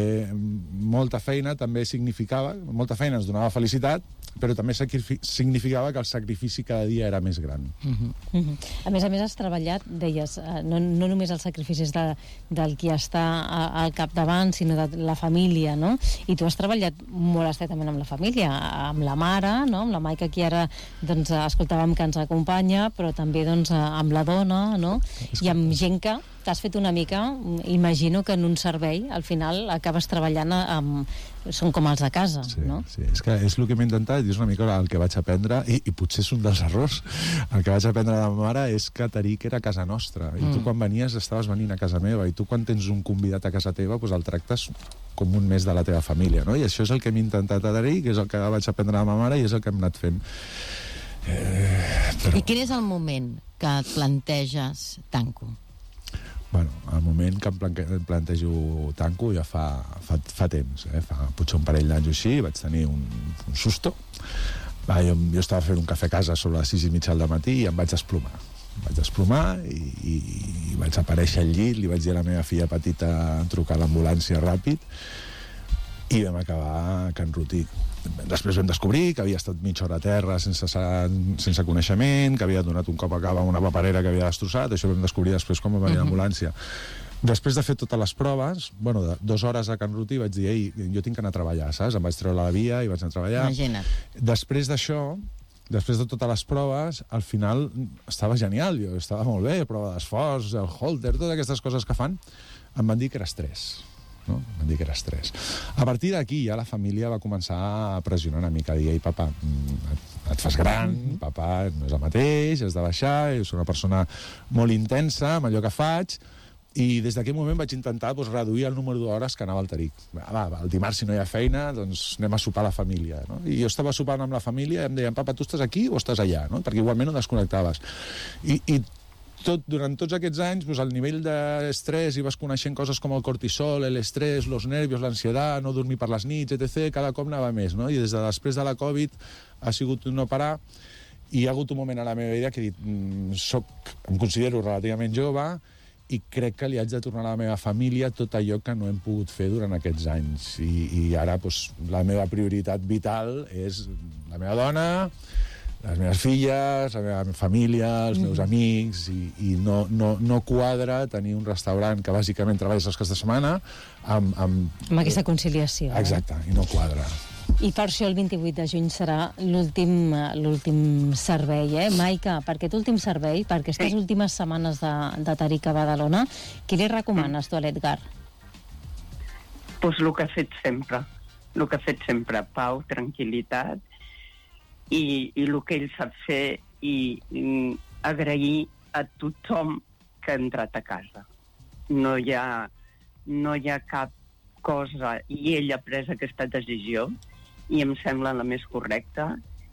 molta feina també significava, molta feina ens donava felicitat, però també significava que el sacrifici cada dia era més gran. Uh-huh. Uh-huh. A més a més has treballat, deies, no, no només els sacrificis de, del qui està a, al capdavant, sinó de la família, no? I tu has treballat molt estretament amb la família, amb la mare, no? Amb la Maica, que ara doncs, escoltàvem que ens acompanya, però també doncs, amb la dona, no? I amb gent que t'has fet una mica, imagino que en un servei, al final, acabes treballant amb... Són com els de casa, sí, no? Sí, és que és el que m'he intentat i és una mica el que vaig aprendre, i, i potser és un dels errors. El que vaig aprendre de ma mare és que Taric era casa nostra, i tu quan venies estaves venint a casa meva, i tu quan tens un convidat a casa teva, doncs el tractes com un mes de la teva família, no? I això és el que m'he intentat a Taric, és el que vaig aprendre de ma mare i és el que hem anat fent. Eh, però... I quin és el moment que et planteges tanco? Bueno, el moment que em plantejo tanco ja fa, fa, fa temps, eh? Fa potser un parell d'anys o així, vaig tenir un, un susto. Va, jo, jo estava fent un cafè a casa sobre les sis i mitja del matí i em vaig desplomar. Em vaig desplomar i, i, i vaig aparèixer al llit, li vaig dir a la meva filla petita trucar a l'ambulància ràpid i vam acabar a Can Rutí. Després vam descobrir que havia estat mitja hora a terra sense, sense coneixement, que havia donat un cop a cava a una paperera que havia destrossat. Això vam descobrir després quan va venir l'ambulància. Després de fer totes les proves, bueno, de dues hores a Can Rutí, vaig dir, ei, jo tinc que anar a treballar, saps? Em vaig treure la via i vaig anar a treballar. Imagina't. Després d'això, després de totes les proves, al final estava genial, jo estava molt bé, prova d'esforç, el holter, totes aquestes coses que fan, em van dir que era estrès. No? Van dir que era estrès. A partir d'aquí ja la família va començar a pressionar una mica, a dir, ei, papa, et, et fas gran, papa no és el mateix, has de baixar, és una persona molt intensa amb allò que faig, i des d'aquell moment vaig intentar doncs, reduir el número d'hores que anava al Taric. Va, va, el dimarts, si no hi ha feina, doncs anem a sopar a la família. No? I jo estava sopant amb la família i em deien, papa, tu estàs aquí o estàs allà? No? Perquè igualment no desconnectaves. I, i tot, durant tots aquests anys, doncs, el nivell d'estrès, i vas coneixent coses com el cortisol, l'estrès, els nervios, l'ansietat, no dormir per les nits, etcètera, cada cop anava més, no? I des de després de la Covid ha sigut no parar, i hi ha hagut un moment a la meva vida que he dit, mm, soc, em considero relativament jove, i crec que li haig de tornar a la meva família tot allò que no hem pogut fer durant aquests anys. I, i ara, doncs, la meva prioritat vital és la meva dona, les meves filles, la meva família, els meus mm. amics, i, i no, no, no quadra tenir un restaurant que bàsicament treballes els caps de setmana amb... Amb, amb aquesta conciliació. Exacte, eh? I no quadra. I per això el vint-i-vuit de juny serà l'últim l'últim servei, eh? Maica, per aquest últim servei, per aquestes sí. últimes setmanes de, de Taric a Badalona, què li recomanes tu a l'Edgar? Pues el que ha fet sempre. El que ha fet sempre. Pau, tranquil·litat, i, i el que ell sap fer, i, i agrair a tothom que ha entrat a casa. No hi ha, no hi ha cap cosa, i ell ha pres aquesta decisió, i em sembla la més correcta,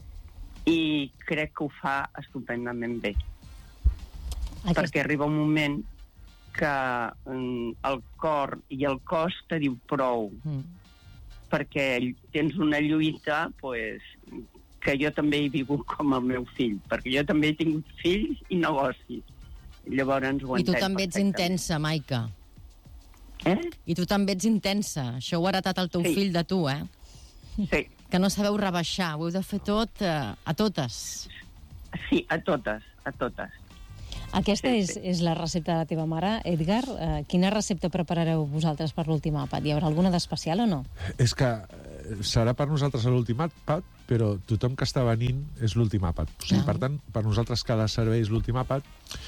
i crec que ho fa estupendament bé. Aquest... Perquè arriba un moment que mm, el cor i el cos te diu prou. Mm. perquè tens una lluita pues, que jo també he viscut com el meu fill, perquè jo també he tingut fills i negocis. Llavors ho I tu també ets intensa, Maica. Eh? I tu també ets intensa. Això ho ha heretat el teu sí. fill de tu, eh? Sí. Que no sabeu rebaixar, ho heu de fer tot eh, a totes. Sí, a totes, a totes. Aquesta Sí, és, sí. és la recepta de la teva mare. Edgar, eh, quina recepta preparareu vosaltres per l'últim àpat? Hi haurà alguna d'especial o no? És que eh, serà per nosaltres l'últim àpat, però tothom que està venint és l'últim àpat. O sigui, Ah. per tant, per nosaltres cada servei és l'últim àpat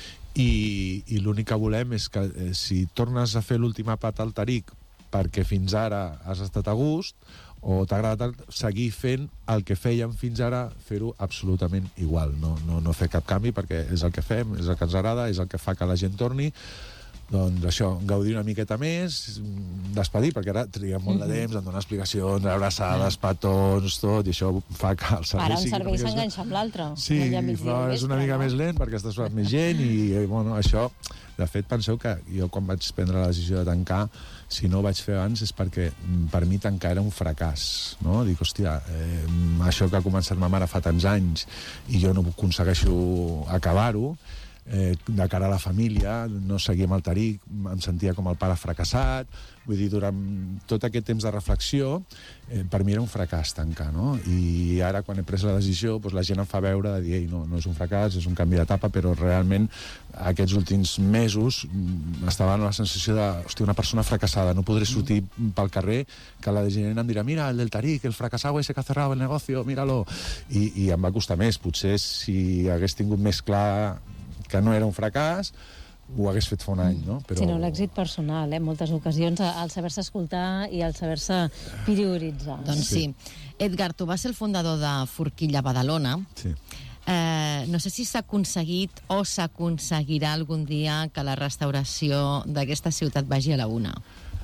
i, i l'únic que volem és que eh, si tornes a fer l'últim àpat al Taric perquè fins ara has estat a gust o t'ha agradat seguir fent el que fèiem fins ara, fer-ho absolutament igual, no, no, no fer cap canvi perquè és el que fem, és el que ens agrada, és el que fa que la gent torni. Doncs això, gaudir una miqueta més, despedir, perquè ara triguem molt de temps en donar explicacions, abraçades, petons, tot, i això fa que el servei Ara un sigui servei una mica- s'enganxa amb l'altre. Sí, No hi ha mig fa, dia és una vespre, mica no? més lent perquè estàs fent més gent i, eh, bueno, això... De fet, penseu que jo quan vaig prendre la decisió de tancar, si no ho vaig fer abans és perquè mm, per mi tancar era un fracàs, no? Dic, hòstia, eh, això que ha començat ma mare fa tants anys i jo no aconsegueixo acabar-ho, eh, de cara a la família, no seguia amb el Taric, em sentia com el pare fracassat, vull dir, durant tot aquest temps de reflexió, eh, per mi era un fracàs tancar, no? I ara, quan he pres la decisió, doncs la gent em fa veure de dir, ei, no, no és un fracàs, és un canvi d'etapa, però realment aquests últims mesos mm, estava amb la sensació de, hòstia, una persona fracassada, no podré sortir pel carrer, que la gent em dirà, mira, el del Taric, el fracassado ese que ha cerrado el negocio, míralo. I, i em va costar més. Potser si hagués tingut més clar que no era un fracàs, ho hagués fet fa un any, no? Però... Sí, no, l'èxit personal, eh? En moltes ocasions, el saber-se escoltar i el saber-se prioritzar. Doncs sí. sí. Edgar, tu vas ser el fundador de Forquilla Badalona. Sí. Eh, no sé si s'ha aconseguit o s'aconseguirà algun dia que la restauració d'aquesta ciutat vagi a la una.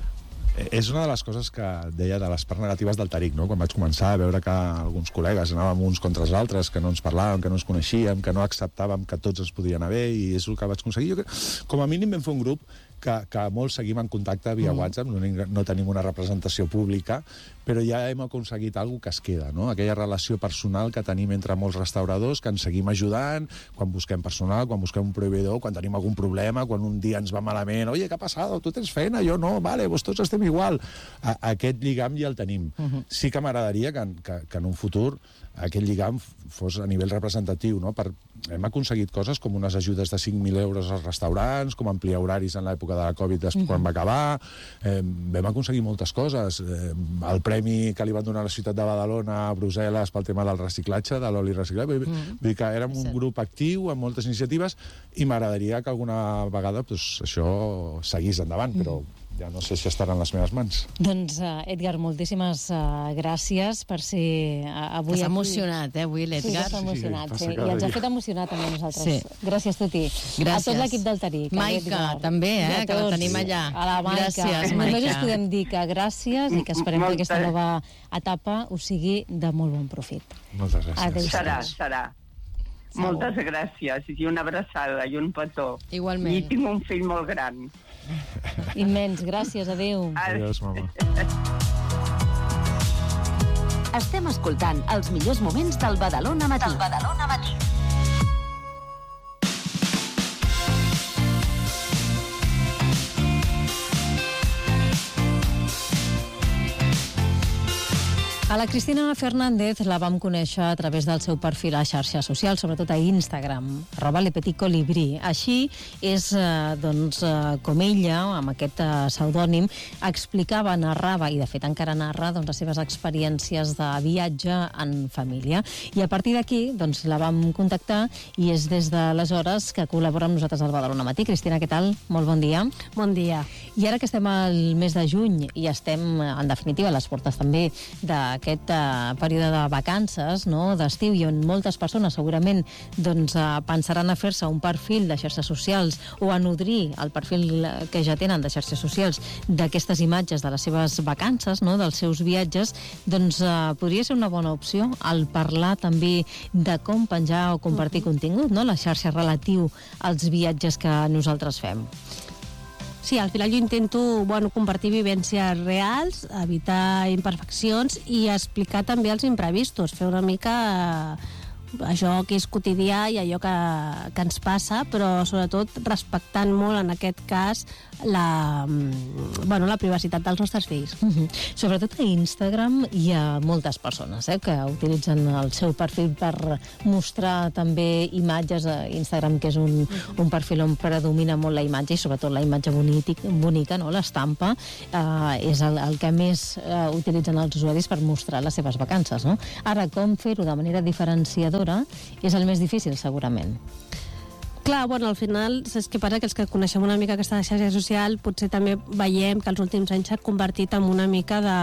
És una de les coses que deia de les parts negatives del Taric, no? Quan vaig començar a veure que alguns col·legues anàvem uns contra els altres, que no ens parlàvem, que no ens coneixíem, que no acceptàvem que tots ens podien anar bé, i és el que vaig aconseguir. Jo, com a mínim vam fer un grup que, que molts seguim en contacte via mm. WhatsApp, no, no tenim una representació pública, però ja hem aconseguit alguna que es queda, no? Aquella relació personal que tenim entre molts restauradors, que ens seguim ajudant, quan busquem personal, quan busquem un proveïdor, quan tenim algun problema, quan un dia ens va malament, oye, què ha passat? Tu tens feina, jo no, vale, pues tots estem igual. A, aquest lligam ja el tenim. Uh-huh. Sí que m'agradaria que, que, que en un futur aquest lligam fos a nivell representatiu, no? Per, hem aconseguit coses com unes ajudes de cinc mil euros als restaurants, com ampliar horaris en l'època de la Covid després, uh-huh. quan va acabar. Eh, vam aconseguir moltes coses. Eh, el premi que li van donar a la ciutat de Badalona a Brussel·les pel tema del reciclatge, de l'oli reciclat. Vull, uh-huh. vull dir que érem un grup actiu amb moltes iniciatives i m'agradaria que alguna vegada pues, això seguís endavant, uh-huh. però ja no sé si estaran en les meves mans. Doncs, uh, Edgar, moltíssimes uh, gràcies per ser uh, avui... T'has emocionat, eh, avui, l'Edgar? Sí, t'has emocionat, sí, sí, sí. I ens ha fet emocionar també a nosaltres. Sí. Gràcies, Toti. Gràcies. A tot l'equip del Taric. Maica, també, eh, que la tenim allà. A la Maica. Gràcies, Només Maica. us podem dir que gràcies i que esperem que aquesta nova etapa us sigui de molt bon profit. Moltes gràcies. Adéu. Serà, serà. Segur. Moltes gràcies, i una abraçada i un petó. Igualment. I tinc un fill molt gran. Immens, gràcies, adéu. Adéu, mama. Estem escoltant els millors moments del Badalona Matí. Del Badalona Matí. A la Cristina Fernández la vam conèixer a través del seu perfil a xarxes socials, sobretot a Instagram, arroba Le Petit Colibrí. Així és, eh, doncs, eh, com ella, amb aquest eh, pseudònim, explicava, narrava, i de fet encara narra, doncs, les seves experiències de viatge en família. I a partir d'aquí, doncs, la vam contactar i és des d'aleshores que col·labora amb nosaltres al Badalona Matí. Cristina, què tal? Molt bon dia. Bon dia. I ara que estem al mes de juny i estem, en definitiva, a les portes també d'aquest uh, període de vacances, no?, d'estiu, i on moltes persones segurament doncs, uh, pensaran a fer-se un perfil de xarxes socials o a nodrir el perfil que ja tenen de xarxes socials d'aquestes imatges de les seves vacances, no?, dels seus viatges, doncs uh, podria ser una bona opció el parlar també de com penjar o compartir contingut, no?, la xarxa relatiu als viatges que nosaltres fem. Sí, al final jo intento bueno, compartir vivències reals, evitar imperfeccions i explicar també els imprevistos, fer una mica això que és quotidià i allò que, que ens passa, però sobretot respectant molt en aquest cas la, bueno, la privacitat dels nostres fills. Uh-huh. Sobretot a Instagram hi ha moltes persones eh, que utilitzen el seu perfil per mostrar també imatges a Instagram, que és un, un perfil on predomina molt la imatge i sobretot la imatge bonític, bonica, no? L'estampa, eh, és el, el que més eh, utilitzen els usuaris per mostrar les seves vacances. No? Ara, com fer-ho de manera diferenciadora és el més difícil, segurament. Clar, bueno, al final, saps què passa? Que els que coneixem una mica aquesta xarxa social potser també veiem que els últims anys s'ha convertit en una mica de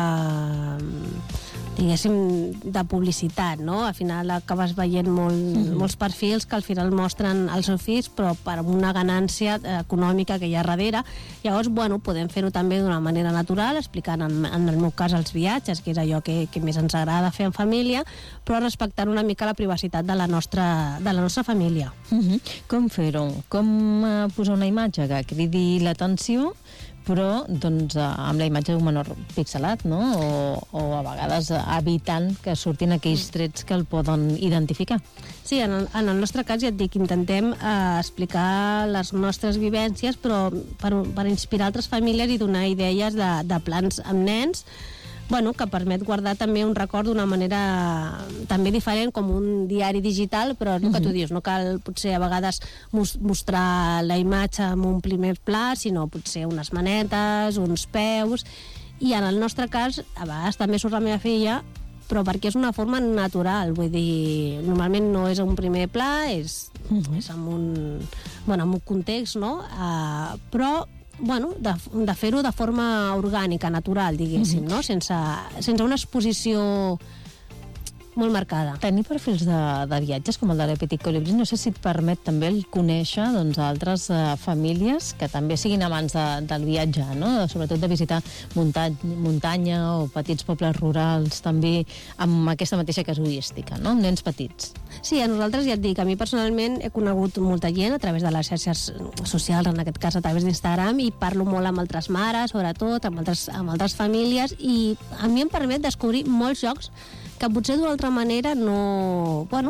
diguéssim, de publicitat, no? Al final acabes veient molt, mm-hmm. molts perfils que al final mostren els seus fills, però per una ganància econòmica que hi ha darrere. Llavors, bueno, podem fer-ho també d'una manera natural, explicant, en, en el meu cas, els viatges, que és allò que, que més ens agrada fer en família, però respectant una mica la privacitat de la nostra, de la nostra família. Mm-hmm. Com fer-ho? Com uh, posar una imatge que cridi l'atenció, però doncs, amb la imatge d'un menor pixelat, no? O, o a vegades evitant que surtin aquells trets que el poden identificar. Sí, en el, en el nostre cas, ja et dic, intentem eh, explicar les nostres vivències, però per, per inspirar altres famílies i donar idees de, de plans amb nens, bueno, que permet guardar també un record d'una manera també diferent, com un diari digital, però el que tu dius, no cal potser a vegades mostrar la imatge en un primer pla, sinó potser unes manetes, uns peus, i en el nostre cas, a vegades també surt la meva filla, però perquè és una forma natural, vull dir, normalment no és un primer pla, és, és en un, bueno, en un context, no? Uh, però bueno, de, de fer-ho de forma orgànica, natural, diguéssim, no? Sense, sense una exposició molt marcada. Tenir perfils de, de viatges com el de l'Epitic Colibri, no sé si et permet també el conèixer doncs, altres uh, famílies que també siguin amants de, del viatge, no? Sobretot de visitar muntany, muntanya o petits pobles rurals, també amb aquesta mateixa casuística, no? Amb nens petits. Sí, a nosaltres ja et dic, a mi personalment he conegut molta gent a través de les xarxes socials, en aquest cas a través d'Instagram, i parlo molt amb altres mares, sobretot, amb altres, amb altres famílies, i a mi em permet descobrir molts llocs que potser d'una altra manera no, bueno,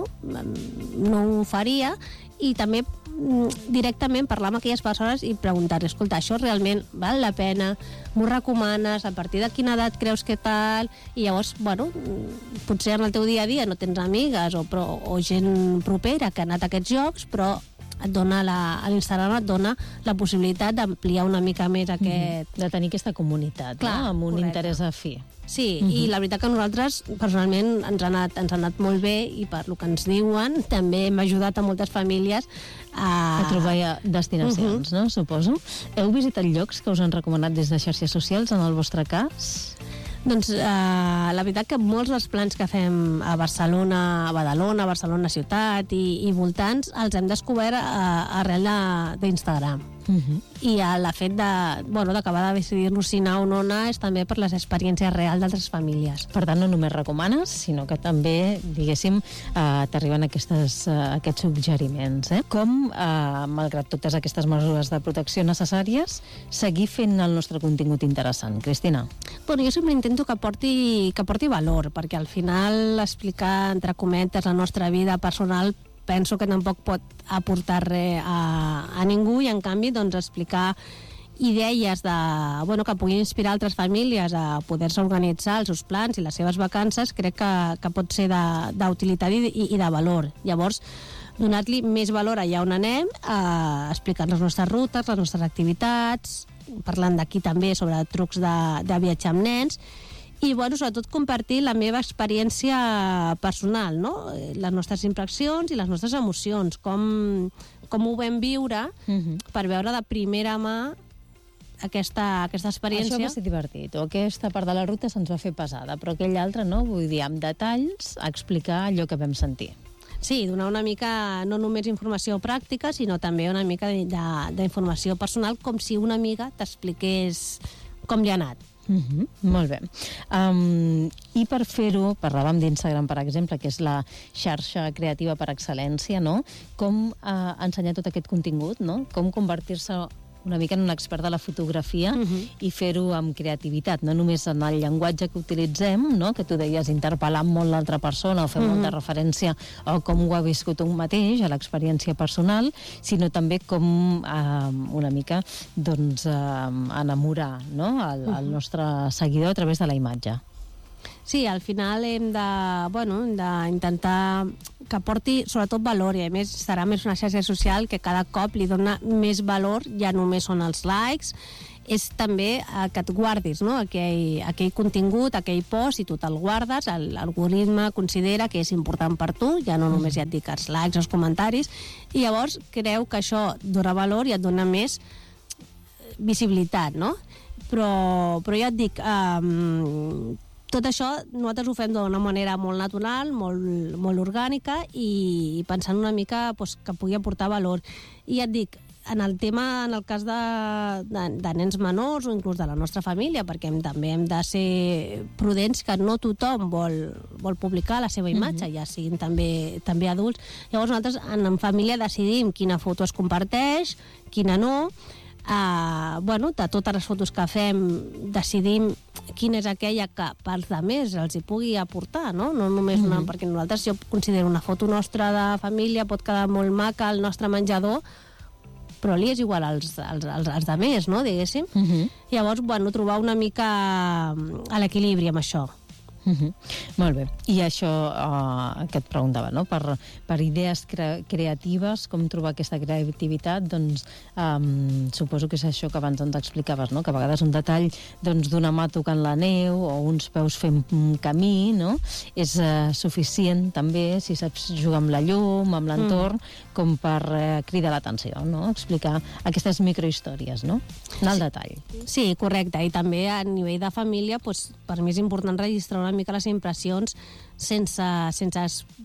no ho faria, i també directament parlar amb aquelles persones i preguntar, escolta, això realment val la pena? M'ho recomanes? A partir de quina edat creus que tal? I llavors, bueno, potser en el teu dia a dia no tens amigues o, però, o gent propera que ha anat a aquests llocs, però et dona la, a l'Instagram et dona la possibilitat d'ampliar una mica més aquest... Mm, de tenir aquesta comunitat, clar, no? Amb un correcte. interès afí. Sí, uh-huh. I la veritat que nosaltres personalment ens ha, anat, ens ha anat molt bé, i per lo que ens diuen també hem ajudat a moltes famílies a, a trobar destinacions, uh-huh. no? Suposo. Heu visitat llocs que us han recomanat des de xarxes socials en el vostre cas? Doncs eh, la veritat que molts dels plans que fem a Barcelona, a Badalona, a Barcelona ciutat i, i voltants, els hem descobert eh, arrel d'Instagram. Uh-huh. I el fet de, bueno, d'acabar de decidir-nos si anar o no anar és també per les experiències reals d'altres famílies. Per tant, no només recomanes, sinó que també, diguéssim, eh, t'arriben aquestes, eh, aquests suggeriments. Eh? Com, eh, malgrat totes aquestes mesures de protecció necessàries, seguir fent el nostre contingut interessant? Cristina? Bueno, jo sempre intento que porti, que porti valor, perquè al final explicar, entre cometes, la nostra vida personal penso que tampoc pot aportar res a, a ningú, i en canvi doncs, explicar idees de, bueno, que puguin inspirar altres famílies a poder-se organitzar els seus plans i les seves vacances, crec que, que pot ser d'utilitat i, i, i de valor. Llavors, donar-li més valor allà on anem, eh, explicant les nostres rutes, les nostres activitats, parlant d'aquí també sobre trucs de, de viatjar amb nens, i, bueno, sobretot compartir la meva experiència personal, no? Les nostres impressions i les nostres emocions, com, com ho vam viure, uh-huh. per veure de primera mà aquesta, aquesta experiència. Això va ser divertit, o aquesta part de la ruta se'ns va fer pesada, però aquella altra no, vull dir, amb detalls, explicar allò que vam sentir. Sí, donar una mica, no només informació pràctica, sinó també una mica d'informació personal, com si una amiga t'expliqués com li ha anat. Uh-huh, molt bé. Um, I per fer-ho, parlàvem d'Instagram, per exemple, que és la xarxa creativa per excel·lència, no? Com uh, ensenyar tot aquest contingut, no? Com convertir-se una mica en un expert de la fotografia uh-huh. i fer-ho amb creativitat, no només en el llenguatge que utilitzem, no? Que tu deies interpel·lant molt l'altra persona o fer uh-huh. molta referència a com ho ha viscut un mateix, a l'experiència personal, sinó també com eh, una mica doncs, eh, enamorar, no? el, uh-huh. el nostre seguidor a través de la imatge. Sí, al final hem de, bueno, d'intentar que porti sobretot valor, i a més serà més una xarxa social que cada cop li dona més valor, ja només són els likes, és també eh, que et guardis, no? aquell, aquell contingut, aquell post, i tu te'l guardes, l'algoritme considera que és important per tu, ja no només ja et dic els likes, els comentaris, i llavors creu que això dona valor i et dona més visibilitat, no? Però, però ja et dic, eh, tot això nosaltres ho fem d'una manera molt natural, molt, molt orgànica i pensant una mica pues, que pugui aportar valor. I ja et dic, en el tema, en el cas de, de, de nens menors o inclús de la nostra família, perquè hem, també hem de ser prudents, que no tothom vol, vol publicar la seva imatge, mm-hmm. ja siguin també, també adults. Llavors nosaltres en, en família decidim quina foto es comparteix, quina no. Uh, bueno, de totes les fotos que fem decidim quina és aquella que pels altres els hi pugui aportar, no? No només una, mm-hmm. perquè nosaltres, jo considero una foto nostra de família, pot quedar molt maca al nostre menjador, però li és igual als, als, als, als altres, no? Diguéssim. Mm-hmm. Llavors, bueno, trobar una mica a l'equilibri amb això. Uh-huh. Molt bé. I això uh, que et preguntava, no? Per, per idees cre creatives, com trobar aquesta creativitat, doncs um, suposo que és això que abans ens explicaves, no? Que a vegades un detall doncs, d'una mà tocant la neu o uns peus fent un camí, no? És uh, suficient també, si saps jugar amb la llum, amb l'entorn, mm. com per uh, cridar l'atenció, no? Explicar aquestes microhistòries, no? En el sí. detall. Sí, correcte. I també a nivell de família, doncs, per mi és important registrar una mica les impressions sense, sense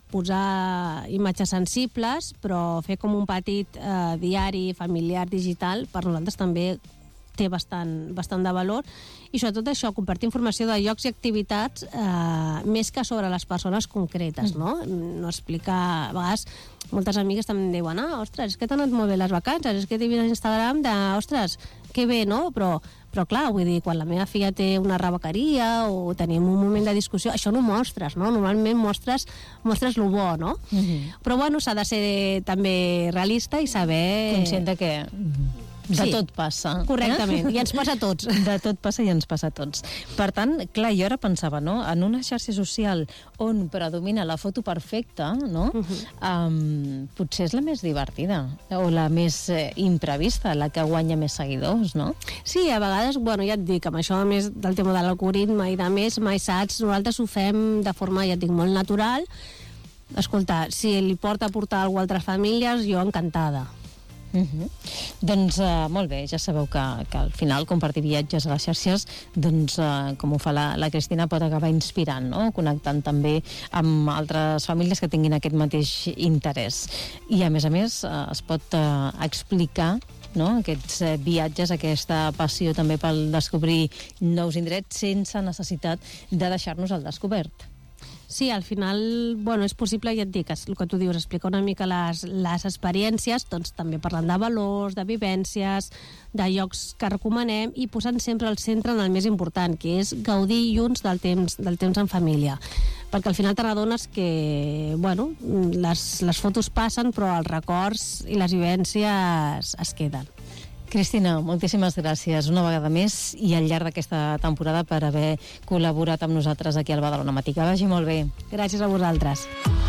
posar imatges sensibles, però fer com un petit eh, diari familiar digital per nosaltres també té bastant, bastant de valor, i sobretot això, compartir informació de llocs i activitats eh, més que sobre les persones concretes, no? No explicar, a vegades moltes amigues també em diuen, ah, ostres, és que t'han anat molt bé les vacances, és que t'he vist a Instagram de, ostres, que bé, no? Però Però, clar, vull dir, quan la meva filla té una rebequeria o tenim un moment de discussió, això no mostres, no? Normalment mostres, mostres lo bo, no? Uh-huh. Però, bueno, s'ha de ser també realista i saber... Conscient de que... De sí, tot passa. Correctament, eh? I ens passa a tots. De tot passa i ens passa a tots. Per tant, clar, jo ara pensava, no?, en una xarxa social on predomina la foto perfecta, no?, uh-huh. um, potser és la més divertida o la més eh, imprevista, la que guanya més seguidors, no? Sí, a vegades, bueno, ja et dic, amb això, a més del tema de l'algoritme i de més, mai saps, nosaltres ho fem de forma, ja et dic, molt natural. Escolta, si li porta a portar alguna altra famílies, jo encantada. Uh-huh. Doncs uh, molt bé, ja sabeu que, que al final compartir viatges a les xarxes, doncs uh, com ho fa la, la Cristina, pot acabar inspirant, no? Connectant també amb altres famílies que tinguin aquest mateix interès. I a més a més uh, es pot uh, explicar, no?, aquests uh, viatges, aquesta passió també pel descobrir nous indrets sense necessitat de deixar-nos al descobert. Sí, al final, bueno, és possible, ja et dic, el que tu dius, explicar una mica les, les experiències, doncs també parlant de valors, de vivències, de llocs que recomanem i posant sempre el centre en el més important, que és gaudir junts del temps, del temps en família. Perquè al final te n'adones que, bueno, les, les fotos passen, però els records i les vivències es queden. Cristina, moltíssimes gràcies una vegada més i al llarg d'aquesta temporada per haver col·laborat amb nosaltres aquí al Badalona Matí. Que vagi molt bé. Gràcies a vosaltres.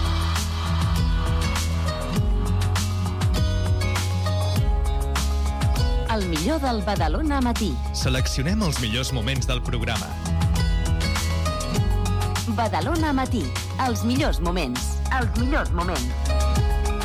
El millor del Badalona Matí. Seleccionem els millors moments del programa. Badalona Matí. Els millors moments. Els millors moments.